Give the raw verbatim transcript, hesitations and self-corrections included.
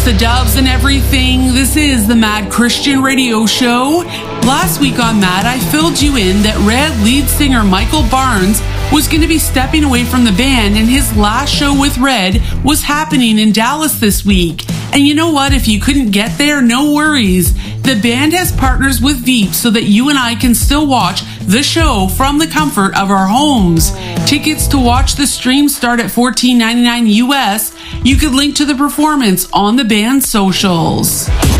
the doves and everything. This is the Mad Christian Radio Show. Last week on Mad, I filled you in that Red lead singer Michael Barnes was going to be stepping away from the band, and his last show with Red was happening in Dallas this week. And you know what? If you couldn't get there, no worries. The band has partners with Veep so that you and I can still watch the show from the comfort of our homes. Tickets to watch the stream start at fourteen ninety-nine U S. You could link to the performance on the band's socials.